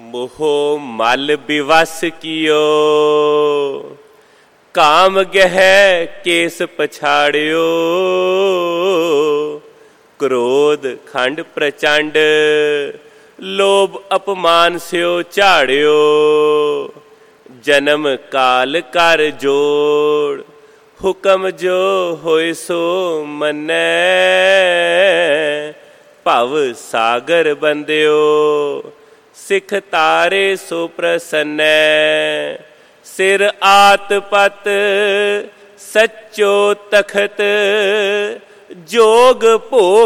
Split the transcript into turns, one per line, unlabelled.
मोह मल विवश कियो, काम गह केस पछाड़ियो, क्रोध खंड प्रचंड, लोभ अपमान स्यो झाड़ियो, जन्म काल कर जोड़, हुक्म जो होए सो मन्नै, भव सागर बंदियो, सिख तारे सो प्रसन्नै, सिर आत पत सच्चो तखत, जोग भोग